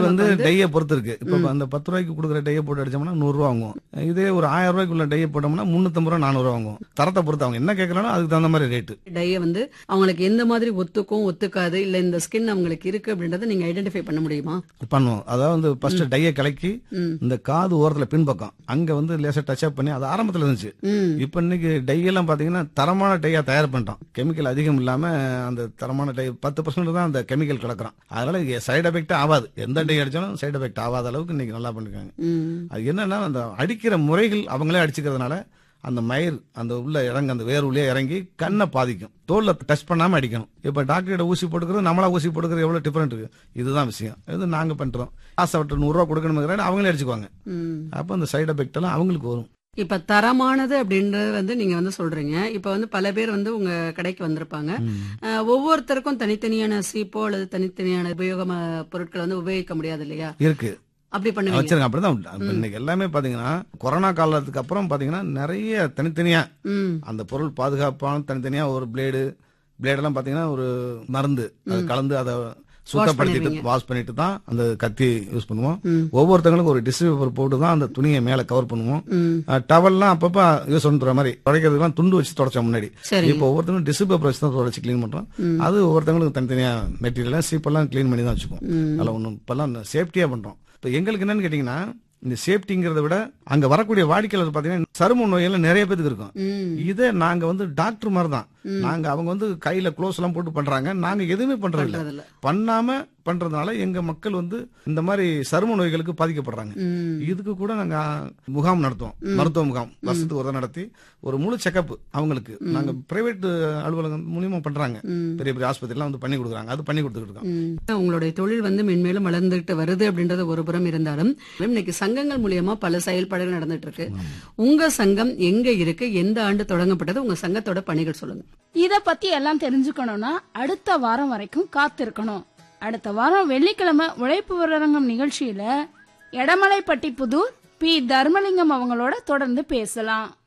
வந்து டைய பொறுத்து இருக்கு. இப்ப அந்த 10 ரூபாய்க்கு கொடுக்குற டைய போட்டு அடிச்சோம்னா 100 ரூபா வாங்குவோம். இதே ஒரு 1000 ரூபாய்க்குள்ள டைய போட்டோம்னா 350 ரூபா 400 ரூபா வாங்குவோம். தரத்தை பொறுத்து அவங்க என்ன கேட்கறாங்களோ அதுக்கு தகுந்த மாதிரி ரேட்டு. டைய வந்து அவங்களுக்கு எந்த மாதிரி ஒத்துக்கும் ஒத்துக்காது இல்ல இந்த ஸ்கின் அவங்களுக்கு இருக்கு அப்படின்றத நீங்க ஐடென்டிஃபை பண்ண முடியுமா? பண்ணுவோம். அதாவது ஃபர்ஸ்ட் டைய கலக்கி இந்த காது ஓரத்துல பின்பக்கம் அங்க வந்து லேசா டச் அப் பண்ணி அது ஆரம்பத்துல இருந்துச்சு. இப்ப இன்னைக்கு டை எல்லாம் பாத்தீங்கன்னா தரமான டையா தயார் பண்ணிட்டோம். கெமிக்கல் அதிகம் இல்லாம அந்த தரமான டை 10% தான் அந்த கெமிக்கல் கலக்குறோம். அதனால சைடு எஃபெக்ட் ஆகாது. எந்த டை அடிச்சாலும் சைடு எஃபெக்ட் ஆகாத அளவுக்கு இன்னைக்கு நல்லா பண்ணிருக்காங்க. அது என்னன்னா அந்த அடிக்கிற முறைகள் அவங்களே அடிச்சுக்கிறதுனால அந்த மயிர் அந்த உள்ள இறங்க அந்த வேர் உள்ளே இறங்கி கண்ணை பாதிக்கும். தோல்ல டச் பண்ணாம அடிக்கணும். இப்ப டாக்டர்கிட்ட ஊசி போட்டுக்கிறது நம்மளா ஊசி போட்டுக்கிறது எவ்வளவு டிஃபரெண்ட் இருக்கு. இதுதான் விஷயம். இது நாங்க பண்றோம். ஆசைப்பட்டு 100 ரூபா கொடுக்கணும் அவங்களே அடிச்சுக்குவாங்க. அப்ப அந்த சைடு எஃபெக்ட் எல்லாம் அவங்களுக்கு வரும். இப்ப தரமானது அப்படின்றது வந்து நீங்க வந்து சொல்றீங்க. இப்ப வந்து பல பேர் வந்து உங்க கடைக்கு வந்திருப்பாங்க. ஒவ்வொருத்தருக்கும் தனித்தனியான சீப்போ அல்லது தனித்தனியான உபயோக பொருட்களை வந்து உபயோகிக்க முடியாது இல்லையா? இருக்கு. அப்படி பண்ணுவீங்க. வச்சிருக்கேன். அப்படிதான் இன்னைக்கு எல்லாமே பாத்தீங்கன்னா கொரோனா காலத்துக்கு அப்புறம் பாத்தீங்கன்னா நிறைய தனித்தனியா அந்த பொருள் பாதுகாப்பான தனித்தனியா ஒரு பிளேடெல்லாம் பாத்தீங்கன்னா ஒரு மருந்து அது கலந்து அதை சுத்தப்படுத்திட்டு வாஷ் பண்ணிட்டு தான் அந்த கத்தி யூஸ் பண்ணுவோம். ஒவ்வொருத்தங்களுக்கும் ஒரு டிஷ்யூ பேப்பர் போட்டு தான் அந்த துணியை மேல கவர் பண்ணுவோம். டவல்லாம் அப்பப்ப யூஸ் பண்ணுற மாதிரி துடைக்கிறதுக்கு துண்டு வச்சு தொடச்சோம் முன்னாடி. இப்போ ஒவ்வொருத்தங்களும் டிஷ்யூ பேப்பர் வச்சு தான் தொடச்சு கிளீன் பண்றோம். அது ஒவ்வொருத்தங்களுக்கும் தனித்தனியா மெட்டீரியல் சீப்பெல்லாம் கிளீன் பண்ணி தான் வச்சுப்போம். அதெல்லாம் ஒன்றும் இப்பெல்லாம் சேஃப்டியா பண்றோம். இப்ப எங்களுக்கு என்னன்னு கேட்டீங்கன்னா இந்த சேஃப்டிங்கிறத விட அங்க வரக்கூடிய வாடிக்கையாளர் பாத்தீங்கன்னா சரும நோயெல்லாம் நிறைய பேருக்கு இருக்கும். இதை நாங்க வந்து டாக்டர் மாதிரி தான். நாங்க அவங்க வந்து கையில க்ளோஸ் எல்லாம் போட்டு பண்றாங்க. நாங்க எதுவுமே பண்றது இல்ல. பண்ணாம பண்றதுனால எங்க மக்கள் வந்து இந்த மாதிரி சரும நோய்களுக்கு பாதிக்கப்படுறாங்க. இதுக்கு கூட நாங்க முகாம் நடத்துவோம். மருத்துவ முகாம் வருஷத்துக்கு ஒரு நடத்தி ஒரு முழு செக்அப் அவங்களுக்கு நாங்க பிரைவேட் அலுவலகம் மூலியமா பண்றாங்க. பெரிய பெரிய ஆஸ்பத்திரி எல்லாம் வந்து பண்ணி கொடுக்குறாங்க. அது பண்ணி கொடுத்துட்டு இருக்கோம். உங்களுடைய தொழில் வந்து மென்மேலும் வளர்ந்துட்டு வருது அப்படின்றது ஒரு புறம் இருந்தாலும் இன்னைக்கு சங்கங்கள் மூலியமா பல செயல்பாடுகள் நடந்துட்டு இருக்கு. உங்க சங்கம் எங்க இருக்கு? எந்த ஆண்டு தொடங்கப்பட்டது? உங்க சங்கத்தோட பணிகள் சொல்லுங்க. இத பத்தி எல்லாம் தெரிஞ்சுக்கணும்னா அடுத்த வாரம் வரைக்கும் காத்திருக்கணும். அடுத்த வாரம் வெள்ளிக்கிழமை உழைப்பு விவரங்கம் நிகழ்ச்சியில எடமலைப்பட்டி புதூர் பி. தர்மலிங்கம் அவங்களோட தொடர்ந்து பேசலாம்.